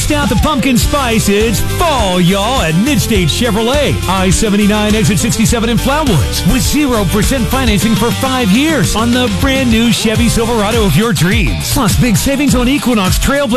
Bust out the pumpkin spice. It's fall, y'all, at Midstate Chevrolet. I-79 exit 67 in Flowood with 0% financing for 5 years on the brand new Chevy Silverado of your dreams. Plus big savings on Equinox Trailblazer